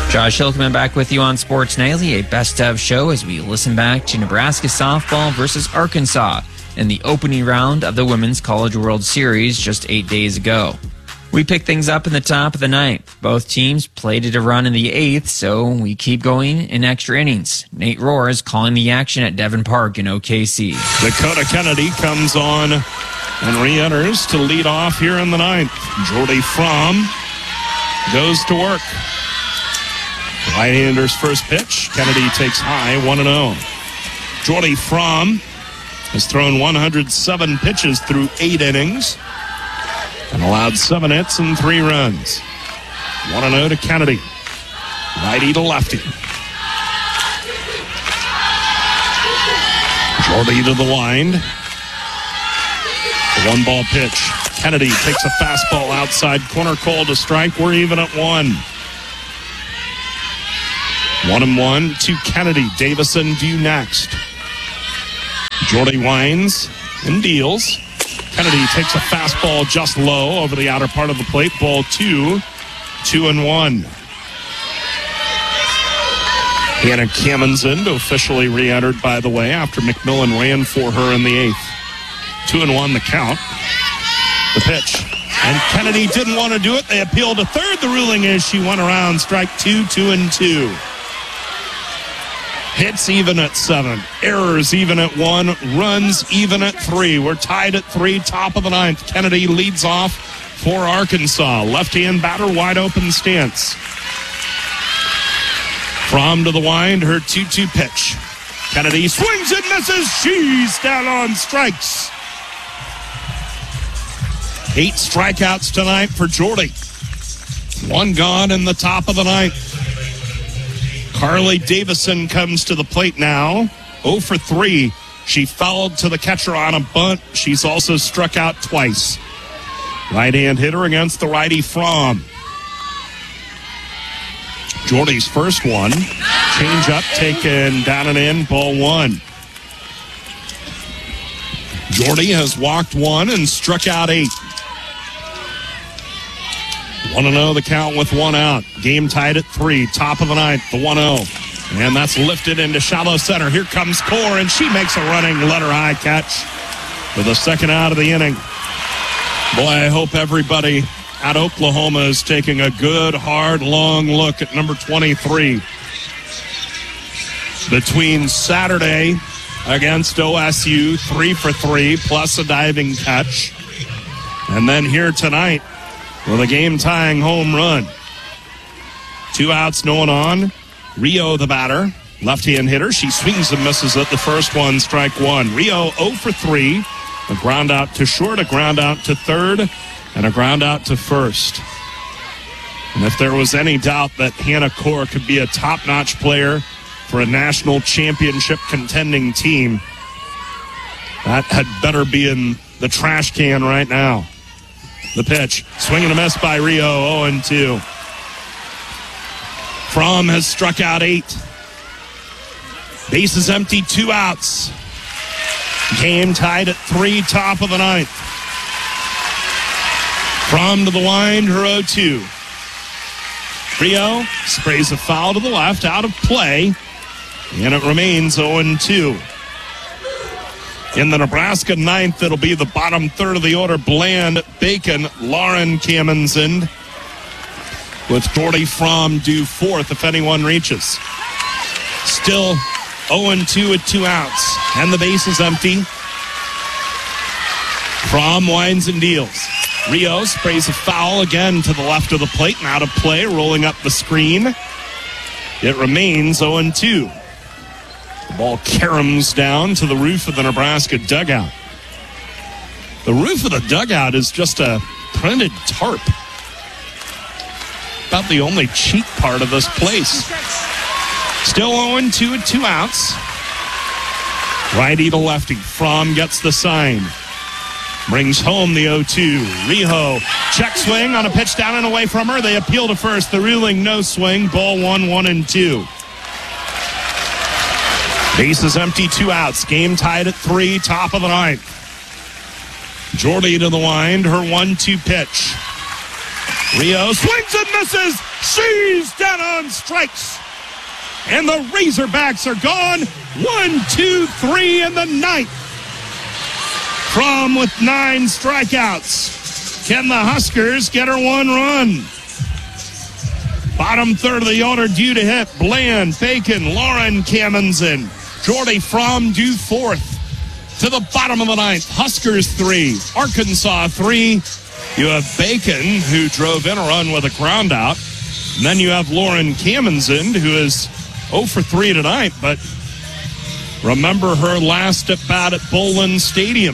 Josh Hilkeman back with you on Sports Nightly, a best-of show as we listen back to Nebraska softball versus Arkansas in the opening round of the Women's College World Series just 8 days ago. We pick things up in the top of the ninth. Both teams played it a run in the eighth, so we keep going in extra innings. Nate Rohr is calling the action at Devon Park in OKC. Dakota Kennedy comes on and re-enters to lead off here in the ninth. Jordy Fromm goes to work. Right-hander's first pitch. Kennedy takes high, 1-0. Jordy Fromm has thrown 107 pitches through 8 innings and allowed 7 hits and 3 runs. 1-0 to Kennedy. Righty to lefty. Jordy to the wind. The 1-ball pitch. Kennedy takes a fastball outside corner, call to strike. We're even at 1. 1-1 to Kennedy. Davison due next. Jordy winds and deals. Kennedy takes a fastball just low over the outer part of the plate. Ball 2, 2-1. Hannah Kamenzind officially re-entered, by the way, after McMillan ran for her in the 8th. 2-1 the count. The pitch. And Kennedy didn't want to do it. They appealed to third. The ruling is she went around. Strike 2, 2-2. Hits even at 7. Errors even at 1. Runs even at 3. We're tied at 3. Top of the ninth. Kennedy leads off for Arkansas. Left-hand batter, wide open stance. Fromm to the wind. Her 2-2 pitch. Kennedy swings and misses. She's down on strikes. 8 strikeouts tonight for Jordy. 1 gone in the top of the ninth. Carly Davison comes to the plate now. 0 for 3. She fouled to the catcher on a bunt. She's also struck out twice. Right-hand hitter against the righty Fromm. Jordy's first one. Change up taken down and in. Ball 1. Jordy has walked 1 and struck out 8. 1-0 the count with 1 out. Game tied at 3. Top of the ninth, the 1-0. And that's lifted into shallow center. Here comes Core, and she makes a running letter-high catch for the second out of the inning. Boy, I hope everybody at Oklahoma is taking a good, hard, long look at number 23. Between Saturday against OSU, 3 for 3, plus a diving catch. And then here tonight, with a game-tying home run. 2 outs, no one on. Rio, the batter, left-hand hitter. She swings and misses at the first one, strike 1. Rio 0 for 3. A ground out to short, a ground out to third, and a ground out to first. And if there was any doubt that Hannah Core could be a top-notch player for a national championship contending team, that had better be in the trash can right now. The pitch, swing and a miss by Rio, 0-2. Fromm has struck out 8. Bases empty, 2 outs. Game tied at 3, top of the ninth. Fromm to the wind, her 0-2. Rio sprays a foul to the left, out of play, and it remains 0-2. In the Nebraska ninth, it'll be the bottom third of the order. Bland, Bacon, Lauren Kamenzind, with Jordy Fromm due 4th if anyone reaches. Still 0-2 with 2 outs, and the base is empty. Fromm winds and deals. Rio sprays a foul again to the left of the plate and out of play, rolling up the screen. It remains 0-2. The ball caroms down to the roof of the Nebraska dugout. The roof of the dugout is just a printed tarp. About the only cheap part of this place. Still 0-2 with 2 outs. Righty to lefty. Fromm gets the sign. Brings home the 0-2. Riho, check swing on a pitch down and away from her. They appeal to first. The ruling, no swing. Ball 1, 1-2. Bases empty, 2 outs. Game tied at 3, top of the ninth. Jordy to the wind, her 1-2 pitch. Rio swings and misses. She's down on strikes. And the Razorbacks are gone. 1, 2, 3 in the ninth. Crum with 9 strikeouts. Can the Huskers get her 1 run? Bottom third of the order due to hit. Bland, Bacon, Lauren Kammensen, Jordy Fromm due fourth. To the bottom of the ninth, Huskers 3, Arkansas 3. You have Bacon, who drove in a run with a ground out. And then you have Lauren Kammensen, who is 0 for 3 tonight, but remember her last at bat at Bowlin Stadium.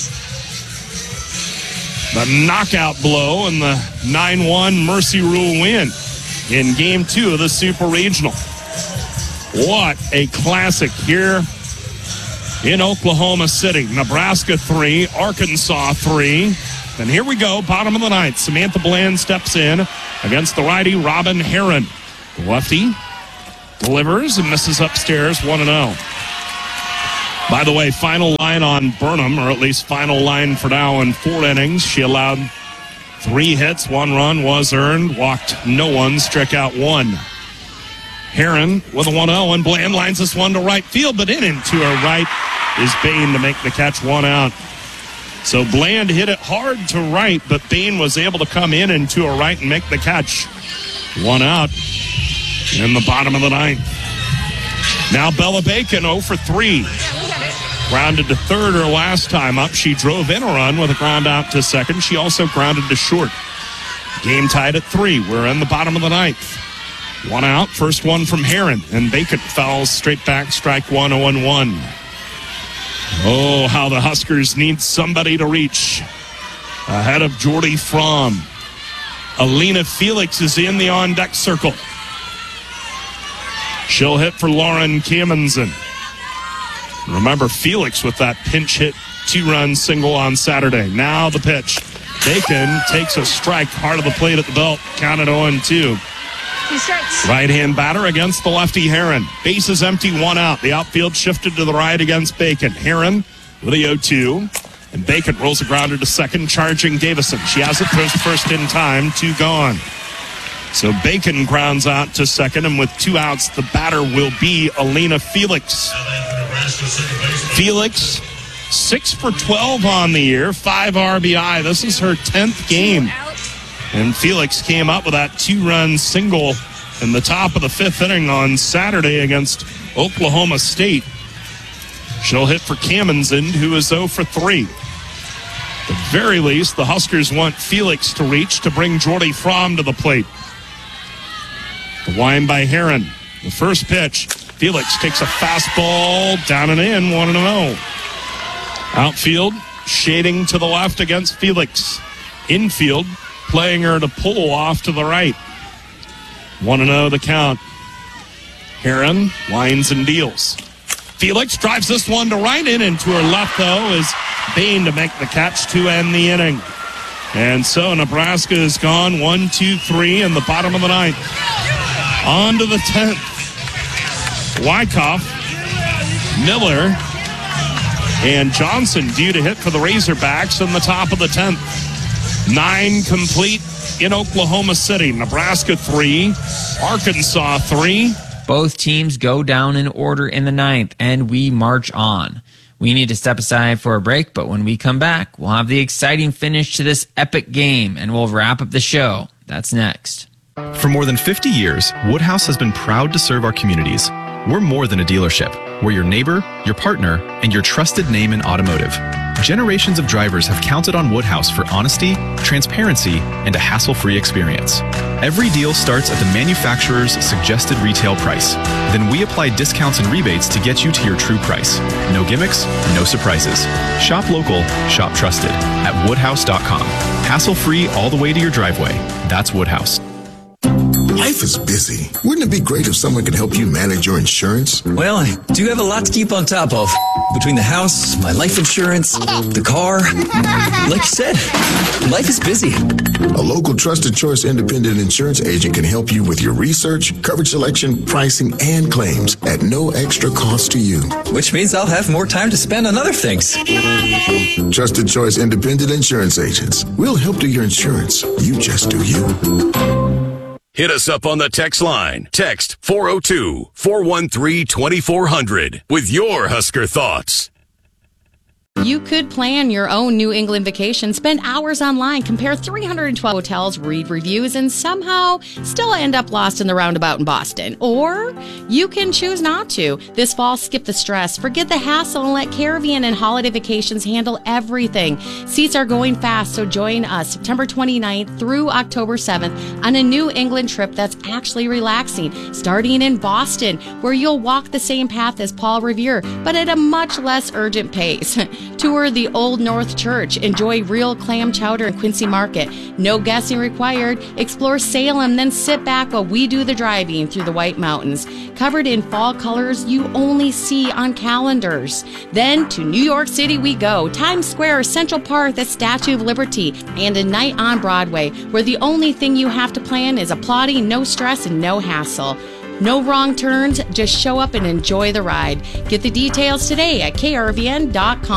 The knockout blow and the 9-1 Mercy Rule win in Game 2 of the Super Regional. What a classic here in Oklahoma City. Nebraska 3, Arkansas 3. And here we go, bottom of the ninth. Samantha Bland steps in against the righty Robin Heron. The lefty delivers and misses upstairs 1-0. By the way, final line on Burnham, or at least final line for now in 4 innings. She allowed 3 hits, 1 run was earned, walked no one, struck out 1. Heron with a 1-0, and Bland lines this one to right field, but into her right is Bain to make the catch, 1 out. So Bland hit it hard to right, but Bain was able to come in and to her right and make the catch. 1 out in the bottom of the ninth. Now Bella Bacon 0 for 3. Grounded to third her last time up. She drove in a run with a ground out to second. She also grounded to short. Game tied at 3. We're in the bottom of the ninth. 1 out, first one from Heron, and Bacon fouls straight back, strike 1, 0-1. Oh, how the Huskers need somebody to reach. Ahead of Jordy Fromm. Alina Felix is in the on-deck circle. She'll hit for Lauren Kammensen. Remember Felix with that pinch hit 2-run single on Saturday. Now the pitch. Bacon takes a strike, hard of the plate at the belt, counted 0-2. Right-hand batter against the lefty Heron. Bases empty, 1 out. The outfield shifted to the right against Bacon. Heron with a 0-2. And Bacon rolls a grounder to second, charging Davison. She has it, throws first in time, 2 gone. So Bacon grounds out to second, and with 2 outs, the batter will be Alina Felix. Felix, 6 for 12 on the year, 5 RBI. This is her 10th game. And Felix came up with that 2-run single in the top of the 5th inning on Saturday against Oklahoma State. She'll hit for Kammensen, who is 0 for 3. At the very least, the Huskers want Felix to reach to bring Jordy Fromm to the plate. The wind by Heron. The first pitch, Felix takes a fastball down and in, 1-0. Outfield, shading to the left against Felix. Infield, playing her to pull off to the right. 1-0 the count. Heron winds and deals. Felix drives this one to right in, and to her left, though, is Bain to make the catch to end the inning. And so Nebraska is gone 1, 2, 3 in the bottom of the ninth. On to the 10th. Wyckoff, Miller, and Johnson due to hit for the Razorbacks in the top of the 10th. 9 complete in Oklahoma City. Nebraska 3, Arkansas 3. Both teams go down in order in the ninth, and we march on. We need to step aside for a break, but when we come back, we'll have the exciting finish to this epic game, and we'll wrap up the show. That's next. For more than 50 years, Woodhouse has been proud to serve our communities. We're more than a dealership. We're your neighbor, your partner, and your trusted name in automotive. Generations of drivers have counted on Woodhouse for honesty, transparency, and a hassle-free experience. Every deal starts at the manufacturer's suggested retail price. Then we apply discounts and rebates to get you to your true price. No gimmicks, no surprises. Shop local, shop trusted at woodhouse.com. Hassle-free all the way to your driveway. That's Woodhouse. Life is busy. Wouldn't it be great if someone could help you manage your insurance? Well, I do have a lot to keep on top of. Between the house, my life insurance, the car. Like you said, life is busy. A local Trusted Choice independent insurance agent can help you with your research, coverage selection, pricing, and claims at no extra cost to you. Which means I'll have more time to spend on other things. Trusted Choice independent insurance agents. We'll help do your insurance. You just do you. Hit us up on the text line. Text 402-413-2400 with your Husker thoughts. You could plan your own New England vacation, spend hours online, compare 312 hotels, read reviews, and somehow still end up lost in the roundabout in Boston. Or you can choose not to. This fall, skip the stress, forget the hassle, and let Caravan and Holiday Vacations handle everything. Seats are going fast, so join us September 29th through October 7th on a New England trip that's actually relaxing, starting in Boston, where you'll walk the same path as Paul Revere, but at a much less urgent pace. Tour the Old North Church. Enjoy real clam chowder in Quincy Market. No guessing required. Explore Salem, then sit back while we do the driving through the White Mountains. Covered in fall colors you only see on calendars. Then to New York City we go. Times Square, Central Park, the Statue of Liberty, and a night on Broadway, where the only thing you have to plan is applauding, no stress, and no hassle. No wrong turns, just show up and enjoy the ride. Get the details today at krvn.com.